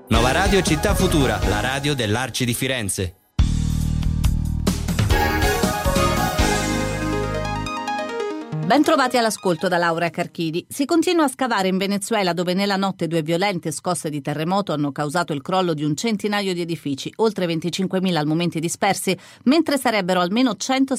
Nova Radio Città Futura, la radio dell'Arci di Firenze. Ben trovati all'ascolto da Laura Carchidi. Si continua a scavare in Venezuela, dove nella notte 2 violente scosse di terremoto hanno causato il crollo di un centinaio di edifici, oltre 25.000 al momento dispersi, mentre sarebbero almeno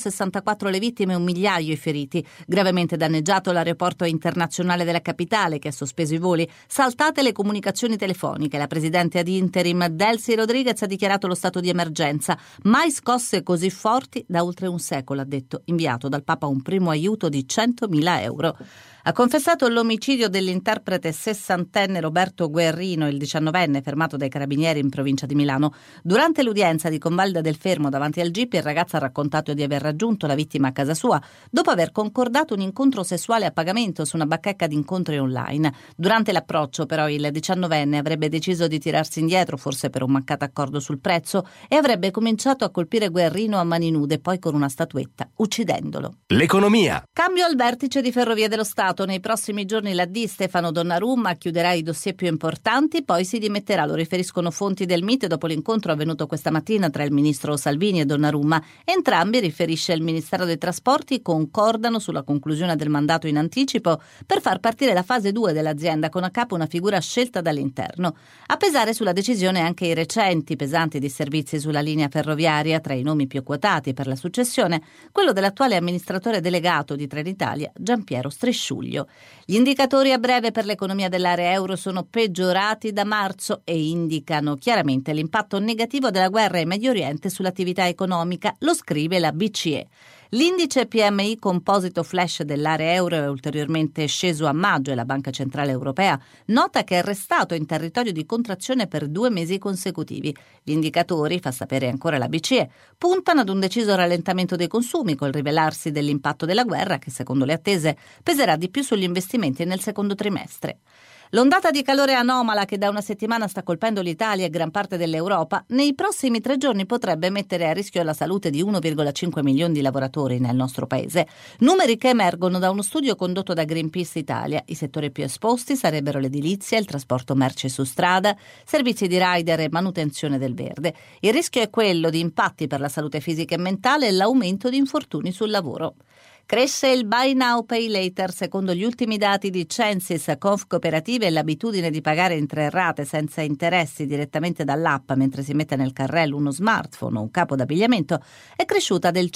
164 le vittime e 1 migliaio i feriti. Gravemente danneggiato l'aeroporto internazionale della capitale, che ha sospeso i voli, saltate le comunicazioni telefoniche. La presidente ad interim Delcy Rodriguez ha dichiarato lo stato di emergenza. Mai scosse così forti da oltre un secolo, ha detto, inviato dal Papa un primo aiuto di 100.000 euro. Ha confessato l'omicidio dell'interprete 60enne Roberto Guerrino, il 19enne fermato dai carabinieri in provincia di Milano. Durante l'udienza di Convalida del Fermo davanti al GIP, il ragazzo ha raccontato di aver raggiunto la vittima a casa sua dopo aver concordato un incontro sessuale a pagamento su una bacheca di incontri online. Durante l'approccio, però, il 19enne avrebbe deciso di tirarsi indietro, forse per un mancato accordo sul prezzo, e avrebbe cominciato a colpire Guerrino a mani nude, poi con una statuetta, uccidendolo. L'economia. Cambio al vertice di Ferrovie dello Stato. Nei prossimi giorni la D. Stefano Donnarumma chiuderà i dossier più importanti, poi si dimetterà, lo riferiscono fonti del MIT dopo l'incontro avvenuto questa mattina tra il ministro Salvini e Donnarumma. Entrambi, riferisce il Ministero dei Trasporti, concordano sulla conclusione del mandato in anticipo per far partire la fase 2 dell'azienda, con a capo una figura scelta dall'interno. A pesare sulla decisione anche i recenti pesanti disservizi sulla linea ferroviaria, tra i nomi più quotati per la successione quello dell'attuale amministratore delegato di Trenitalia, Giampiero Strisciuglio. Gli indicatori a breve per l'economia dell'area euro sono peggiorati da marzo e indicano chiaramente l'impatto negativo della guerra in Medio Oriente sull'attività economica, lo scrive la BCE. L'indice PMI composito flash dell'area euro è ulteriormente sceso a maggio e la Banca Centrale Europea nota che è restato in territorio di contrazione per 2 mesi consecutivi. Gli indicatori, fa sapere ancora la BCE, puntano ad un deciso rallentamento dei consumi col rivelarsi dell'impatto della guerra che, secondo le attese, peserà di più sugli investimenti nel secondo trimestre. L'ondata di calore anomala che da una settimana sta colpendo l'Italia e gran parte dell'Europa, nei prossimi 3 giorni potrebbe mettere a rischio la salute di 1,5 milioni di lavoratori nel nostro paese. Numeri che emergono da uno studio condotto da Greenpeace Italia. I settori più esposti sarebbero l'edilizia, il trasporto merci su strada, servizi di rider e manutenzione del verde. Il rischio è quello di impatti per la salute fisica e mentale e l'aumento di infortuni sul lavoro. Cresce il Buy Now Pay Later. Secondo gli ultimi dati di Censis, Confcooperative, l'abitudine di pagare in 3 rate senza interessi direttamente dall'app mentre si mette nel carrello uno smartphone o un capo d'abbigliamento è cresciuta del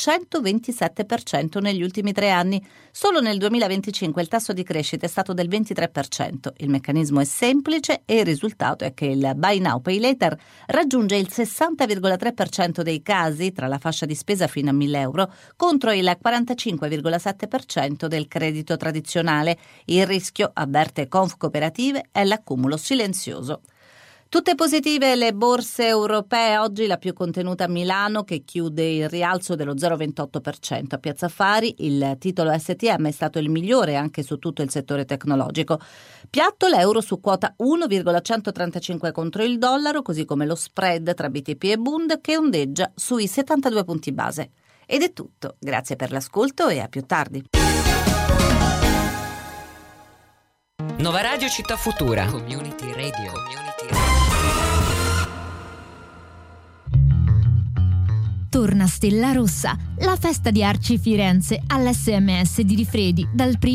127% negli ultimi 3 anni. Solo nel 2025 il tasso di crescita è stato del 23%. Il meccanismo è semplice e il risultato è che il Buy Now Pay Later raggiunge il 60,3% dei casi tra la fascia di spesa fino a 1.000 euro contro il 45,7% del credito tradizionale. Il rischio, avverte Confcooperative, è l'accumulo silenzioso. Tutte positive le borse europee, oggi la più contenuta a Milano che chiude il rialzo dello 0,28%. A Piazza Affari il titolo STM è stato il migliore anche su tutto il settore tecnologico. Piatto l'euro su quota 1,135 contro il dollaro, così come lo spread tra BTP e Bund che ondeggia sui 72 punti base. Ed è tutto, grazie per l'ascolto e a più tardi. Nova Radio Città Futura. Community Radio. Torna Stella Rossa, la festa di Arci Firenze all'SMS di Rifredi dal 1